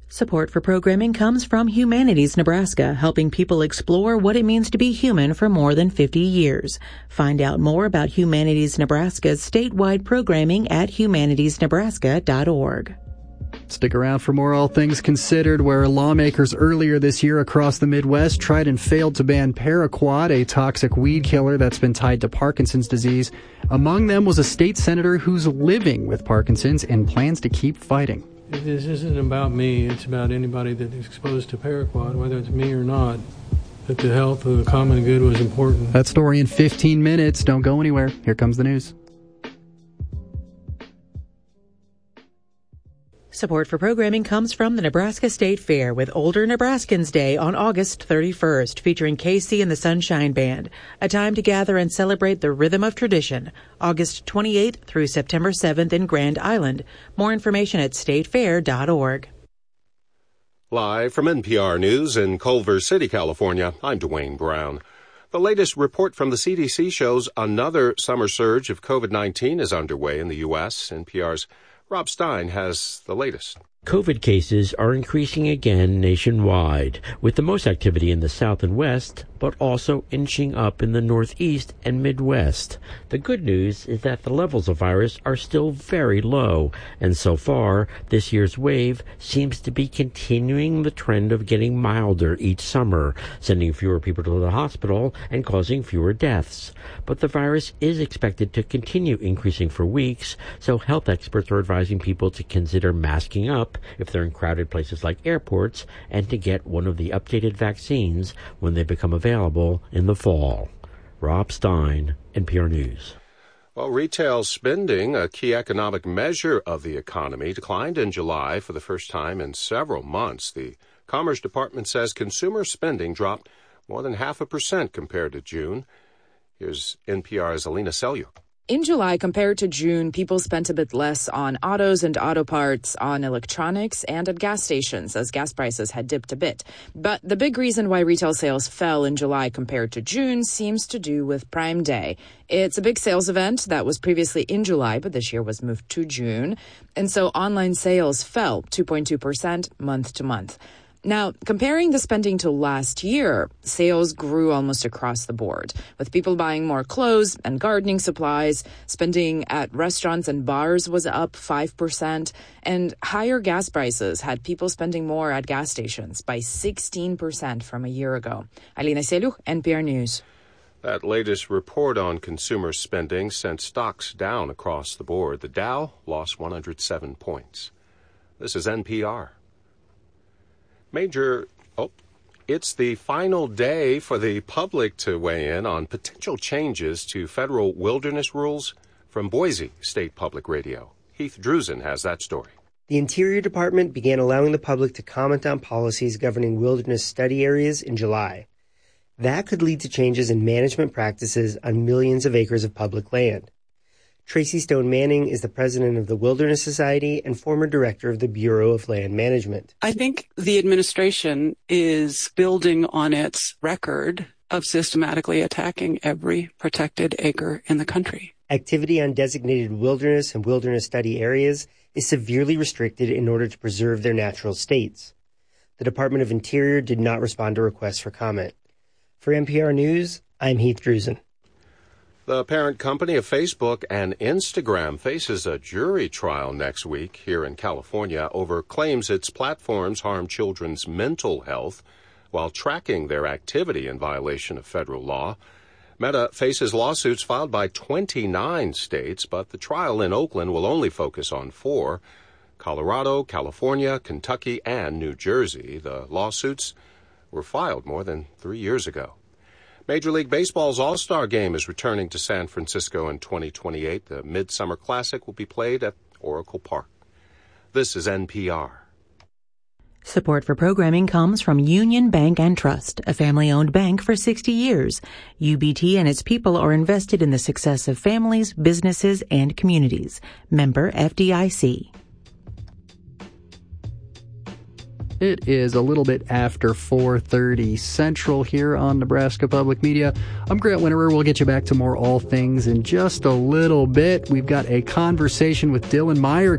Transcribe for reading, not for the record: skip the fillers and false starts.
Support for programming comes from Humanities Nebraska, helping people explore what it means to be human for more than 50 years. Find out more about Humanities Nebraska's statewide programming at humanitiesnebraska.org. Stick around for more All Things Considered, where lawmakers earlier this year across the Midwest tried and failed to ban Paraquat, a toxic weed killer that's been tied to Parkinson's disease. Among them was a state senator who's living with Parkinson's and plans to keep fighting. This isn't about me. It's about anybody that is exposed to Paraquat, whether it's me or not. That the health of the common good was important. That story in 15 minutes. Don't go anywhere. Here comes the news. Support for programming comes from the Nebraska State Fair with Older Nebraskans Day on August 31st, featuring Casey and the Sunshine Band. A time to gather and celebrate the rhythm of tradition. August 28th through September 7th in Grand Island. More information at statefair.org. Live from NPR News in Culver City, California, I'm Dwayne Brown. The latest report from the CDC shows another summer surge of COVID-19 is underway in the U.S. NPR's Rob Stein has the latest. COVID cases are increasing again nationwide, with the most activity in the South and West, but also inching up in the Northeast and Midwest. The good news is that the levels of virus are still very low, and so far, this year's wave seems to be continuing the trend of getting milder each summer, sending fewer people to the hospital and causing fewer deaths. But the virus is expected to continue increasing for weeks, so health experts are advising people to consider masking up if they're in crowded places like airports, and to get one of the updated vaccines when they become available in the fall. Rob Stein, NPR News. Well, retail spending, a key economic measure of the economy, declined in July for the first time in several months. The Commerce Department says consumer spending dropped more than 0.5% compared to June. Here's NPR's Alina Selyuk. In July, compared to June, people spent a bit less on autos and auto parts, on electronics, and at gas stations, as gas prices had dipped a bit. But the big reason why retail sales fell in July compared to June seems to do with Prime Day. It's a big sales event that was previously in July, but this year was moved to June. And so online sales fell 2.2% month to month. Now, comparing the spending to last year, sales grew almost across the board, with people buying more clothes and gardening supplies. Spending at restaurants and bars was up 5%, and higher gas prices had people spending more at gas stations by 16% from a year ago. Alina Selyuk, NPR News. That latest report on consumer spending sent stocks down across the board. The Dow lost 107 points. This is NPR. It's the final day for the public to weigh in on potential changes to federal wilderness rules. From Boise State Public Radio, Heath Drusen has that story. The Interior Department began allowing the public to comment on policies governing wilderness study areas in July. That could lead to changes in management practices on millions of acres of public land. Tracy Stone Manning is the president of the Wilderness Society and former director of the Bureau of Land Management. I think the administration is building on its record of systematically attacking every protected acre in the country. Activity on designated wilderness and wilderness study areas is severely restricted in order to preserve their natural states. The Department of Interior did not respond to requests for comment. For NPR News, I'm Heath Drusen. The parent company of Facebook and Instagram faces a jury trial next week here in California over claims its platforms harm children's mental health while tracking their activity in violation of federal law. Meta faces lawsuits filed by 29 states, but the trial in Oakland will only focus on 4: Colorado, California, Kentucky, and New Jersey. The lawsuits were filed more than 3 years ago. Major League Baseball's All-Star Game is returning to San Francisco in 2028. The Midsummer Classic will be played at Oracle Park. This is NPR. Support for programming comes from Union Bank and Trust, a family-owned bank for 60 years. UBT and its people are invested in the success of families, businesses, and communities. Member FDIC. It is a little bit after 4:30 Central here on Nebraska Public Media. I'm Grant Winterer. We'll get you back to more All Things in just a little bit. We've got a conversation with Dylan Meyer